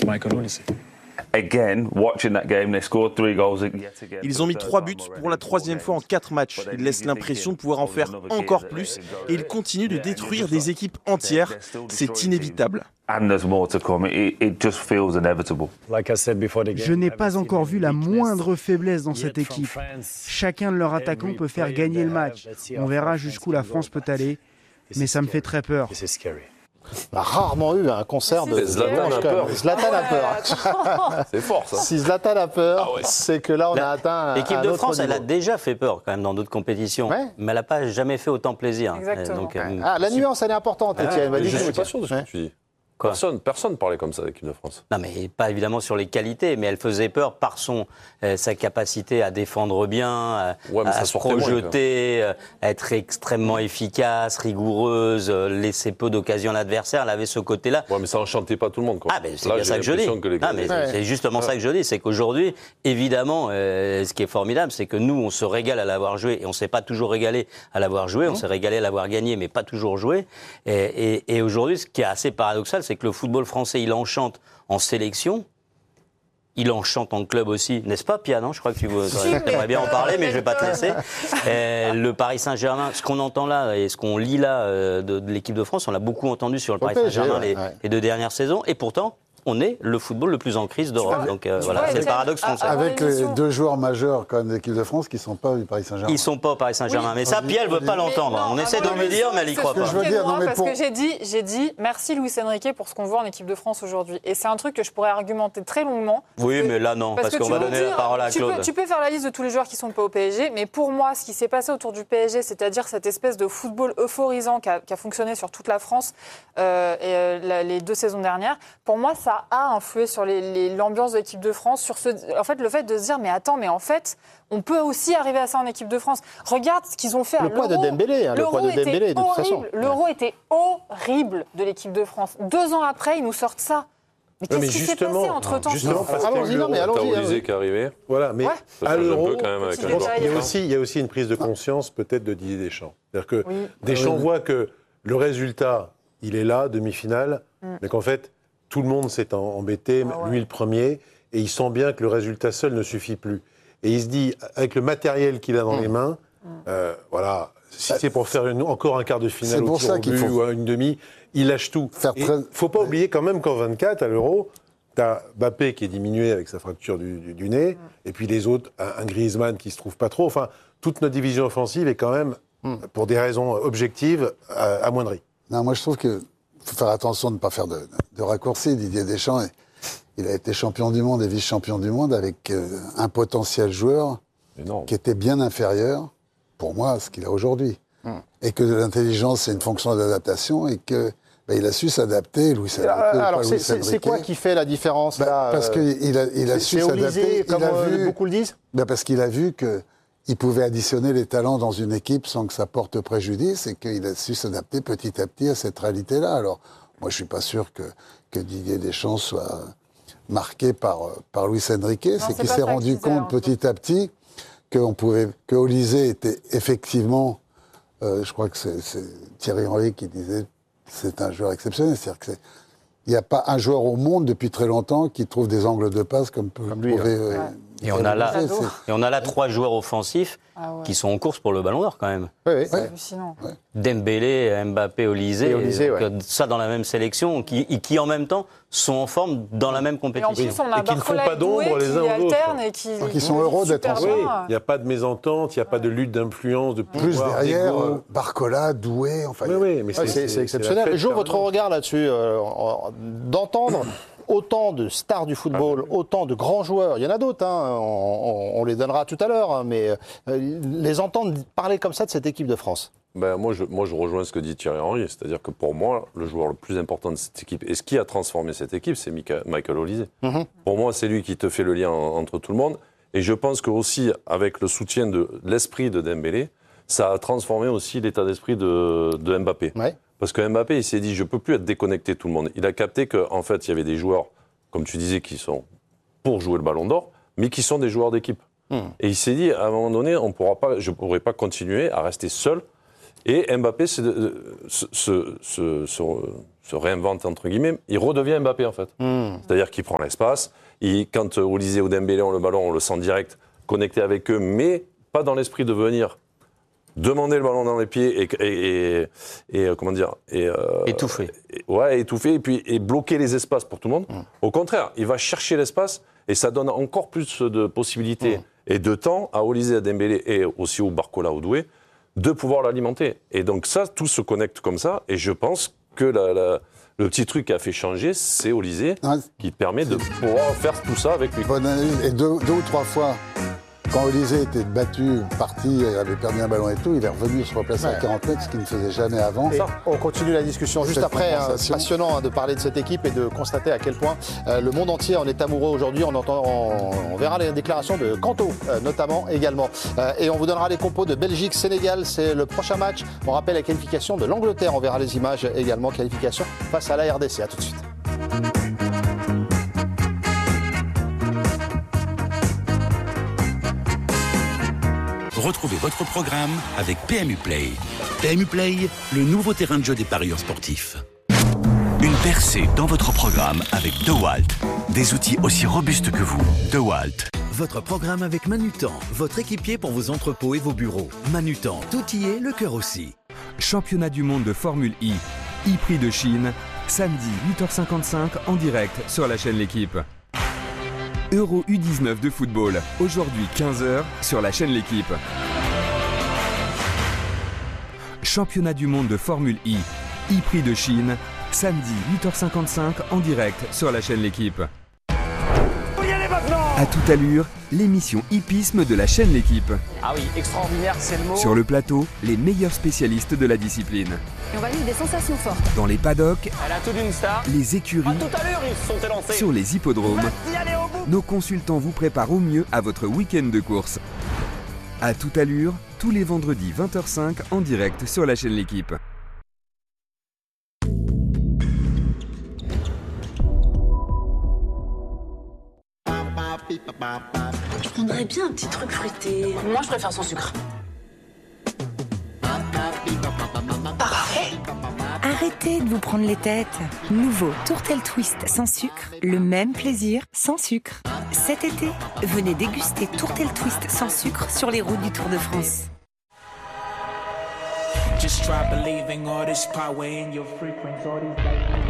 Michael Olise. Ils ont mis 3 buts pour la 3e fois en 4 matchs. Ils laissent l'impression de pouvoir en faire encore plus et ils continuent de détruire des équipes entières. C'est inévitable. Je n'ai pas encore vu la moindre faiblesse dans cette équipe. Chacun de leurs attaquants peut faire gagner le match. On verra jusqu'où la France peut aller, mais ça me fait très peur. On a rarement eu un concert de Zlatan a peur. Zlatan a peur. C'est fort, ça. Si Zlatan a peur, c'est que là, on a atteint l'équipe de France, elle a déjà fait peur quand même dans d'autres compétitions, mais elle n'a pas jamais fait autant plaisir. Exactement. Donc, la nuance, elle est importante, Étienne. Je ne suis pas sûr de ce que tu dis. Personne parlait comme ça de l'équipe de France. Non, mais pas évidemment sur les qualités, mais elle faisait peur par sa capacité à défendre bien, à se projeter, à être extrêmement efficace, rigoureuse, laisser peu d'occasions à l'adversaire. Elle avait ce côté-là. Ouais, mais ça enchantait pas tout le monde, quoi. Ah, ben c'est bien ça que je dis. C'est justement ça que je dis, c'est qu'aujourd'hui, évidemment, ce qui est formidable, c'est que nous, on se régale à l'avoir joué, et on ne s'est pas toujours régalé à l'avoir joué, on s'est régalé à l'avoir gagné, mais pas toujours joué. Et aujourd'hui, ce qui est assez paradoxal, c'est que le football français, il enchante en sélection, il enchante en club aussi, n'est-ce pas, Pia, non ? Je crois que tu aimerais bien en parler, mais je ne vais pas te laisser. Le Paris Saint-Germain, ce qu'on entend là et ce qu'on lit là de l'équipe de France, on l'a beaucoup entendu sur le Paris Saint-Germain les 2 dernières saisons, et pourtant, on est le football le plus en crise d'Europe. Donc voilà, c'est le paradoxe français. Avec les 2 joueurs majeurs quand même de l'équipe de France qui ne sont pas du Paris Saint-Germain. Ils ne sont pas au Paris Saint-Germain. Mais ça, Pia, elle ne veut pas l'entendre. On essaie de lui dire, mais elle n'y croit pas. Parce que j'ai dit merci Luis Enrique pour ce qu'on voit en équipe de France aujourd'hui. Et c'est un truc que je pourrais argumenter très longuement. Oui, mais là non, parce qu'on va donner la parole à Claude. Tu peux faire la liste de tous les joueurs qui ne sont pas au PSG, mais pour moi, ce qui s'est passé autour du PSG, c'est-à-dire cette espèce de football euphorisant qui a fonctionné sur toute la France les 2 saisons dernières, pour moi, ça a influé sur l'ambiance de l'équipe de France, sur en fait, le fait de se dire, mais attends, mais en fait, on peut aussi arriver à ça en équipe de France. Regarde ce qu'ils ont fait à l'Euro. Le poids de Dembélé, de toute façon. L'Euro était horrible de l'équipe de France. 2 ans après, ils nous sortent ça. Mais qu'est-ce qui s'est passé entre-temps ? Justement, parce que t'as Olise qui est arrivé. Voilà, mais à l'Euro, il y a aussi une prise de conscience peut-être de Didier Deschamps. C'est-à-dire que Deschamps voit que le résultat, il est là, demi-finale, mais qu'en fait, tout le monde s'est embêté, lui le premier, et il sent bien que le résultat seul ne suffit plus. Et il se dit, avec le matériel qu'il a dans les mains, voilà, si c'est pour faire encore un quart de finale au tir au but ou une demi, il lâche tout. Il ne faut pas oublier quand même qu'en 24, à l'Euro, tu as Mbappé qui est diminué avec sa fracture du nez, et puis les autres, un Griezmann qui ne se trouve pas trop. Enfin, toute notre division offensive est quand même, pour des raisons objectives, amoindrie. Non, moi je trouve qu'il faut faire attention de ne pas faire de raccourcis. Didier Deschamps, il a été champion du monde et vice-champion du monde avec un potentiel joueur qui était bien inférieur, pour moi, à ce qu'il a aujourd'hui. Et que l'intelligence, c'est une fonction d'adaptation et que il a su s'adapter. Alors, c'est quoi qui fait la différence là, parce qu'il a su s'adapter. Comme beaucoup le disent. Parce qu'il a vu qu'il pouvait additionner les talents dans une équipe sans que ça porte préjudice et qu'il a su s'adapter petit à petit à cette réalité-là. Alors, moi, je ne suis pas sûr que Didier Deschamps soit marqué par Luis Enrique. C'est qu'il s'est rendu compte petit à petit que Olise était effectivement, je crois que c'est Thierry Henry qui disait, c'est un joueur exceptionnel. C'est-à-dire qu'il n'y a pas un joueur au monde depuis très longtemps qui trouve des angles de passe comme lui. Et on a là 3 joueurs offensifs qui sont en course pour le Ballon d'Or quand même. C'est hallucinant. Dembélé, Mbappé, Olise, ça dans la même sélection, qui en même temps sont en forme dans la même compétition. Et en plus, on a qui ne font pas d'ombre les uns aux autres. Qui sont heureux d'être ensemble. Il n'y a pas de mésentente, il n'y a pas de lutte d'influence, de pouvoir. Plus derrière, Barcola, Doué, enfin. Mais c'est exceptionnel. J'ouvre votre regard là-dessus, d'entendre autant de stars du football, autant de grands joueurs. Il y en a d'autres, on les donnera tout à l'heure, mais les entendre parler comme ça de cette équipe de France. Moi, je rejoins ce que dit Thierry Henry, c'est-à-dire que pour moi, le joueur le plus important de cette équipe, et ce qui a transformé cette équipe, c'est Michael Olise. Pour moi, c'est lui qui te fait le lien entre tout le monde, et je pense que aussi avec le soutien de l'esprit de Dembélé, ça a transformé aussi l'état d'esprit de Mbappé. Ouais. Parce que Mbappé, il s'est dit, je ne peux plus être déconnecté de tout le monde. Il a capté qu'en fait, il y avait des joueurs, comme tu disais, qui sont pour jouer le Ballon d'Or, mais qui sont des joueurs d'équipe. Et il s'est dit, à un moment donné, je ne pourrais pas continuer à rester seul. Et Mbappé se se réinvente entre guillemets, il redevient Mbappé en fait. C'est-à-dire qu'il prend l'espace. Quand Olysée ou Dembélé ont le ballon, on le sent direct connecté avec eux, mais pas dans l'esprit de venir demander le ballon dans les pieds et comment dire étouffer. Étouffer et bloquer les espaces pour tout le monde. Au contraire, il va chercher l'espace et ça donne encore plus de possibilités et de temps à Olysée, à Dembélé et aussi au Barcola, au Doué, de pouvoir l'alimenter. Et donc ça, tout se connecte comme ça. Et je pense que le petit truc qui a fait changer, c'est Olysée, qui permet de pouvoir faire tout ça avec lui. Bonne analyse. Et deux ou trois fois, quand Olysée était battu, parti, avait perdu un ballon et tout, il est revenu se replacer à 40 mètres, ce qu'il ne faisait jamais avant. Et on continue la discussion juste après. Passionnant de parler de cette équipe et de constater à quel point le monde entier en est amoureux aujourd'hui. On verra les déclarations de Kanto, notamment également. Et on vous donnera les compos de Belgique-Sénégal. C'est le prochain match. On rappelle la qualification de l'Angleterre. On verra les images également. Qualification face à la RDC. À tout de suite. Retrouvez votre programme avec PMU Play. PMU Play, le nouveau terrain de jeu des parieurs sportifs. Une percée dans votre programme avec DeWalt. Des outils aussi robustes que vous. DeWalt. Votre programme avec Manutan, votre équipier pour vos entrepôts et vos bureaux. Manutan, tout y est, le cœur aussi. Championnat du monde de Formule I. E-Prix de Chine. Samedi 8h55 en direct sur la chaîne L'Équipe. Euro U19 de football, aujourd'hui 15h sur la chaîne L'Équipe. Championnat du monde de Formule I, E-Prix de Chine, samedi 8h55 en direct sur la chaîne L'Équipe. À toute allure, l'émission hippisme de la chaîne L'Équipe. Ah oui, extraordinaire, c'est le mot. Sur le plateau, les meilleurs spécialistes de la discipline. Et on va vivre des sensations fortes. Dans les paddocks, elle a tout d'une star. Les écuries, à toute allure, ils se sont élancés. Sur les hippodromes, nos consultants vous préparent au mieux à votre week-end de course. À toute allure, tous les vendredis 20h05 en direct sur la chaîne L'Équipe. Je prendrais bien un petit truc fruité. Moi, je préfère sans sucre. Parfait. Arrêtez de vous prendre les têtes. Nouveau Tourtel Twist sans sucre, le même plaisir sans sucre. Cet été, venez déguster Tourtel Twist sans sucre sur les routes du Tour de France. Just try believing all this power in your frequency, all these...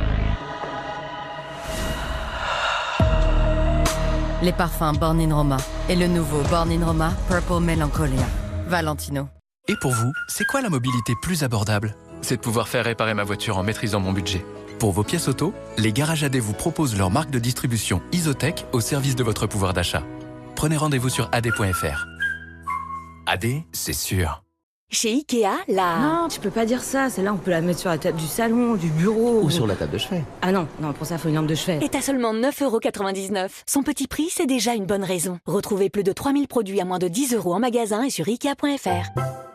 Les parfums Born in Roma et le nouveau Born in Roma Purple Melancholia. Valentino. Et pour vous, c'est quoi la mobilité plus abordable ? C'est de pouvoir faire réparer ma voiture en maîtrisant mon budget. Pour vos pièces auto, les garages AD vous proposent leur marque de distribution Isotech au service de votre pouvoir d'achat. Prenez rendez-vous sur ad.fr. AD, c'est sûr. Chez Ikea, là... Non, tu peux pas dire ça. Celle-là, on peut la mettre sur la table du salon, du bureau... Ou sur la table de chevet. Ah non, pour ça, il faut une lampe de chevet. Et t'as seulement 9,99 €. Son petit prix, c'est déjà une bonne raison. Retrouvez plus de 3000 produits à moins de 10 € en magasin et sur Ikea.fr.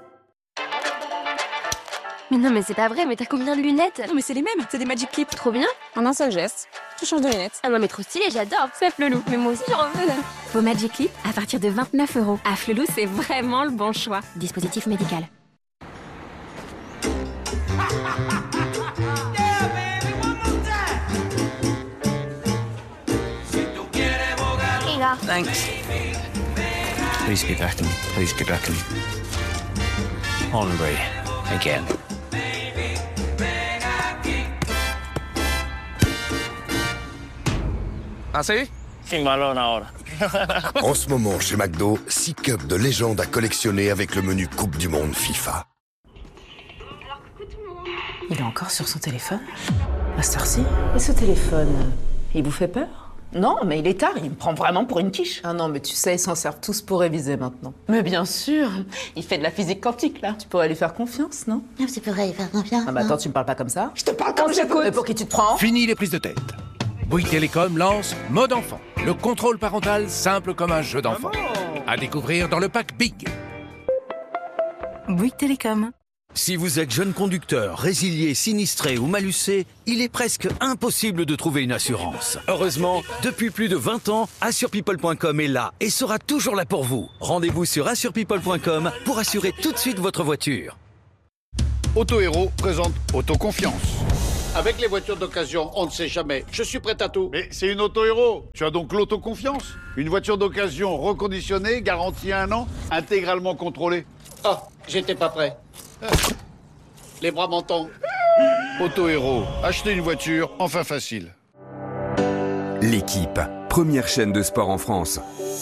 Mais non, mais c'est pas vrai, mais t'as combien de lunettes? Non, mais c'est les mêmes, c'est des Magic Clip. Trop bien. En un seul geste, tu changes de lunettes. Ah non, mais trop stylé, j'adore. C'est Flelou, mais moi aussi j'en veux. Vos Magic Clip à partir de 29 €. À Flelou, c'est vraiment le bon choix. Dispositif médical. Thanks. Please get back to me. Please get back to me. Hungry again. ¿Así? Sin balón ahora. En ce moment, chez McDo, 6 cups de légende à collectionner avec le menu Coupe du Monde FIFA. Il est encore sur son téléphone? À cette heure-ci? Et ce téléphone, il vous fait peur? Non, mais il est tard, il me prend vraiment pour une quiche. Ah non, mais tu sais, ils s'en servent tous pour réviser maintenant. Mais bien sûr, il fait de la physique quantique, là. Tu pourrais lui faire confiance, non? Non, tu pourrais lui faire confiance. Ah bah attends, tu me parles pas comme ça? Je te parle comme j'écoute. Mais pour qui tu te prends? Fini les prises de tête. Bouygues Télécom lance Mode Enfant, le contrôle parental simple comme un jeu d'enfant. À découvrir dans le pack Big. Bouygues Télécom. Si vous êtes jeune conducteur, résilié, sinistré ou malucé, il est presque impossible de trouver une assurance. Heureusement, depuis plus de 20 ans, AssurePeople.com est là et sera toujours là pour vous. Rendez-vous sur AssurePeople.com pour assurer tout de suite votre voiture. Auto Héros présente Autoconfiance. Avec les voitures d'occasion, on ne sait jamais. Je suis prêt à tout. Mais c'est une auto-héros. Tu as donc l'autoconfiance. Une voiture d'occasion reconditionnée, garantie 1 an, intégralement contrôlée. Ah, j'étais pas prêt. Les bras m'en tombent. Auto-héros. Acheter une voiture, enfin facile. L'équipe, première chaîne de sport en France.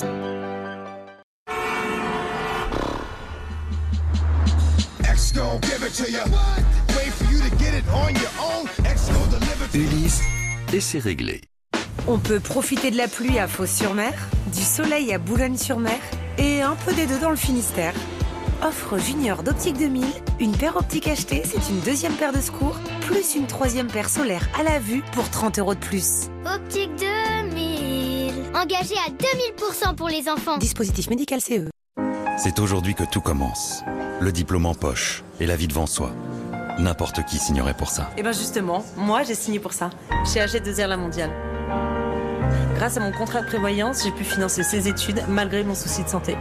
Ulysse, et c'est réglé. On peut profiter de la pluie à Fos-sur-Mer, du soleil à Boulogne-sur-Mer et un peu des deux dans le Finistère. Offre junior d'Optique 2000, une paire optique achetée, c'est une deuxième paire de secours, plus une troisième paire solaire à la vue pour 30 € de plus. Optique 2000, engagé à 2000% pour les enfants. Dispositif médical CE. C'est aujourd'hui que tout commence. Le diplôme en poche et la vie devant soi. N'importe qui signerait pour ça. Et bien justement, moi j'ai signé pour ça, chez AG2R La Mondiale. Grâce à mon contrat de prévoyance, j'ai pu financer ses études malgré mon souci de santé.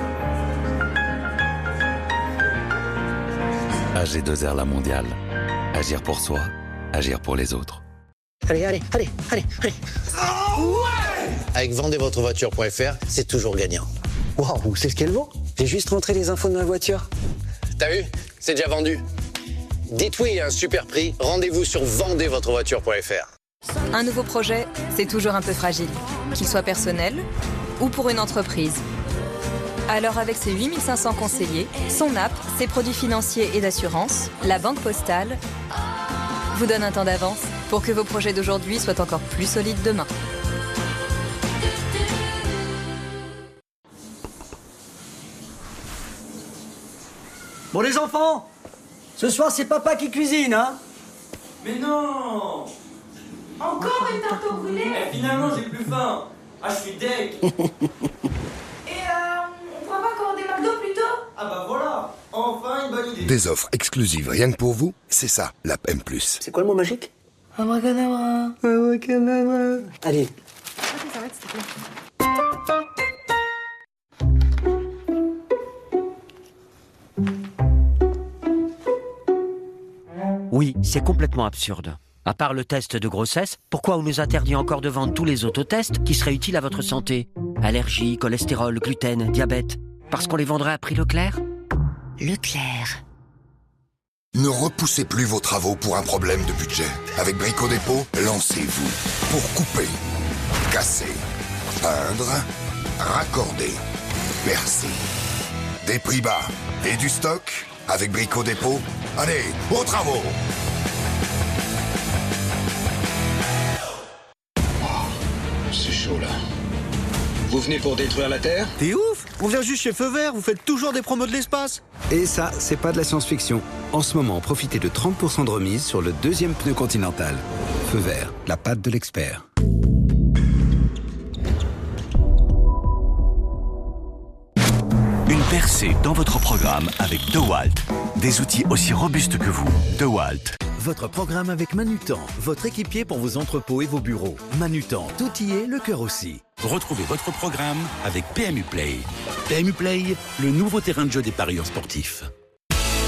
AG2R La Mondiale. Agir pour soi, agir pour les autres. Allez. Avec vendezvotrevoiture.fr, c'est toujours gagnant. Waouh, c'est ce qu'elle vaut. J'ai juste rentré les infos de ma voiture. T'as vu? C'est déjà vendu. Dites oui à un super prix, rendez-vous sur vendezvotrevoiture.fr. Un nouveau projet, c'est toujours un peu fragile, qu'il soit personnel ou pour une entreprise. Alors avec ses 8500 conseillers, son app, ses produits financiers et d'assurance, la Banque Postale vous donne un temps d'avance pour que vos projets d'aujourd'hui soient encore plus solides demain. Bon les enfants, ce soir c'est papa qui cuisine, hein? Mais non! Encore une tarte au brûlé? Finalement j'ai plus faim. Ah, je suis deg. Et on pourra pas commander McDo plutôt? Ah bah voilà, enfin une bonne idée. Des offres exclusives rien que pour vous, c'est ça, l'app M+. C'est quoi le mot magique? Abracadabra. Allez. Ça va être s'il te plaît. Oui, c'est complètement absurde. À part le test de grossesse, pourquoi on nous interdit encore de vendre tous les autotests qui seraient utiles à votre santé? Allergie, cholestérol, gluten, diabète. Parce qu'on les vendrait à prix Leclerc? Leclerc. Ne repoussez plus vos travaux pour un problème de budget. Avec Brico Dépôt, lancez-vous. Pour couper, casser, peindre, raccorder, percer. Des prix bas et du stock. Avec Brico Dépôt, allez, aux travaux! C'est chaud là. Vous venez pour détruire la Terre? T'es ouf? On vient juste chez Feu Vert, vous faites toujours des promos de l'espace. Et ça, c'est pas de la science-fiction. En ce moment, profitez de 30% de remise sur le deuxième pneu Continental. Feu Vert, la patte de l'expert. Une percée dans votre programme avec DeWalt. Des outils aussi robustes que vous. DeWalt. Votre programme avec Manutan, votre équipier pour vos entrepôts et vos bureaux. Manutan, tout y est, le cœur aussi. Retrouvez votre programme avec PMU Play. PMU Play, le nouveau terrain de jeu des parieurs sportifs.